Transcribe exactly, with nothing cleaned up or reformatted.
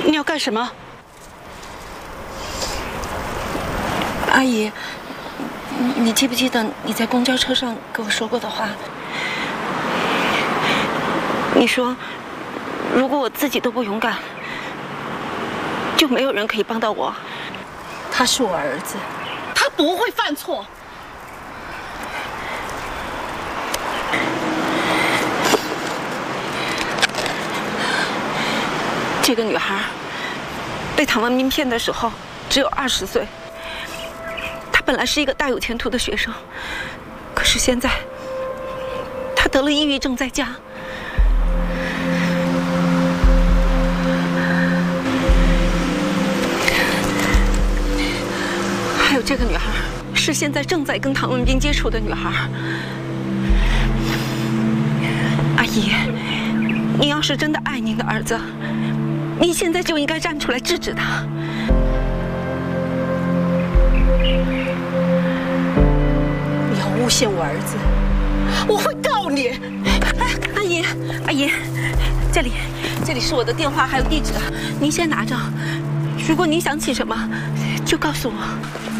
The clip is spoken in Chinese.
你要干什么？阿姨，你你记不记得你在公交车上跟我说过的话？你说，如果我自己都不勇敢，就没有人可以帮到我。 他是我儿子，他不会犯错。 这个女孩被唐文斌骗的时候只有二十岁，她本来是一个大有前途的学生，可是现在她得了抑郁症在家。还有这个女孩是现在正在跟唐文斌接触的女孩。阿姨，你要是真的爱您的儿子，你现在就应该站出来制止他。 你要诬陷我儿子，我会告你！ 哎，阿姨，阿姨，这里，这里是我的电话还有地址，您先拿着。如果您想起什么，就告诉我。